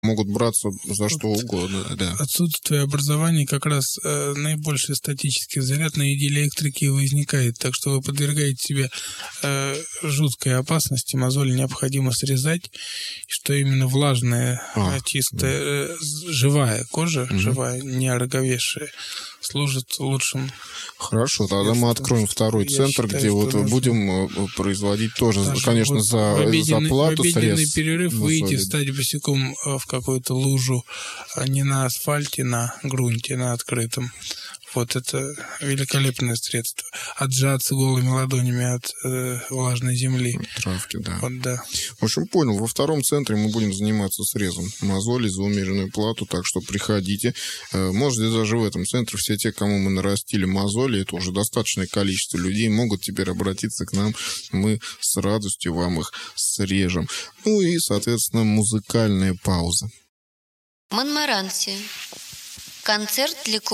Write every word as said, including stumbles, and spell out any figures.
могут браться за что угодно. Да. Отсутствие образования как раз э, наибольший статический заряд на диэлектрике возникает, так что вы подвергаете себя э, жуткой опасности. Мозоль необходимо срезать, что именно влажная, а, чистая, да. э, живая кожа, угу. живая, не ороговевшая, служит лучшим. Хорошо, тогда мы откроем второй Я центр, считаю, где вот нужно... будем производить тоже, Даже конечно, вот за, обеденный, за плату в обеденный срез. перерыв выйти, встать босиком в какую-то лужу, а не на асфальте, на грунте, на открытом. Вот это великолепное средство. Отжаться голыми ладонями от э, влажной земли. Травки, да. Вот, да. В общем, понял. Во втором центре мы будем заниматься срезом мозолей за умеренную плату, так что приходите. Можете даже в этом центре все те, кому мы нарастили мозоли, это уже достаточное количество людей, могут теперь обратиться к нам. Мы с радостью вам их срежем. Ну и, соответственно, музыкальная пауза. Монмаранси. Концерт для